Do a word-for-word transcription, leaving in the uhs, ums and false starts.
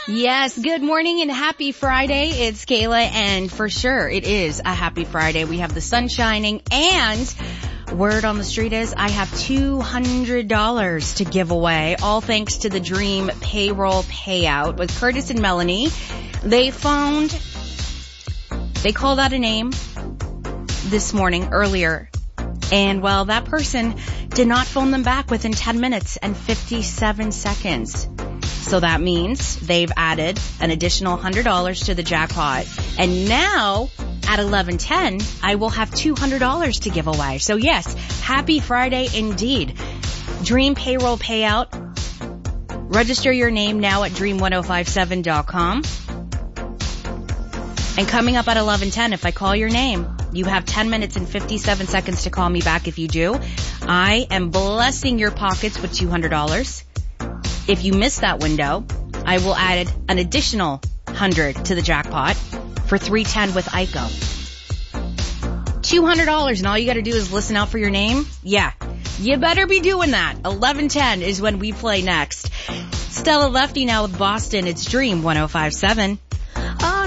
Yes, good morning and happy Friday. It's Kayla, and for sure it is a happy Friday. We have the sun shining, and word on the street is I have two hundred dollars to give away, all thanks to the Dream Payroll Payout with Curtis and Melanie. They phoned, they called out a name this morning earlier, and well, that person did not phone them back within ten minutes and fifty-seven seconds. So that means they've added an additional one hundred dollars to the jackpot. And now at eleven ten, I will have two hundred dollars to give away. So yes, happy Friday indeed. Dream Payroll Payout. Register your name now at dream ten fifty-seven dot com. And coming up at eleven ten, if I call your name, you have ten minutes and fifty-seven seconds to call me back. If you do, I am blessing your pockets with two hundred dollars. If you miss that window, I will add an additional one hundred to the jackpot for three ten with I C O. two hundred dollars, and all you got to do is listen out for your name? Yeah, you better be doing that. eleven ten is when we play next. Stella Lefty now with Boston. It's Dream ten fifty-seven.